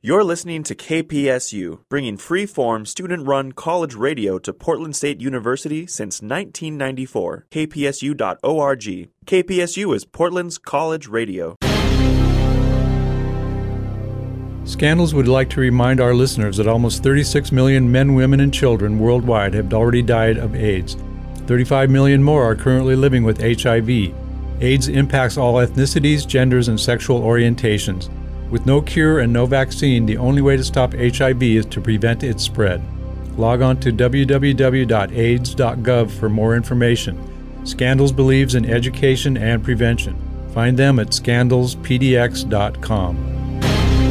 You're listening to KPSU, bringing free-form, student-run college radio to Portland State University since 1994. KPSU.org. KPSU is Portland's college radio. Scandals would like to remind our listeners that almost 36 million men, women, and children worldwide have already died of AIDS. 35 million more are currently living with HIV. AIDS impacts all ethnicities, genders, and sexual orientations. With no cure and no vaccine, the only way to stop HIV is to prevent its spread. Log on to www.aids.gov for more information. Scandals believes in education and prevention. Find them at scandalspdx.com.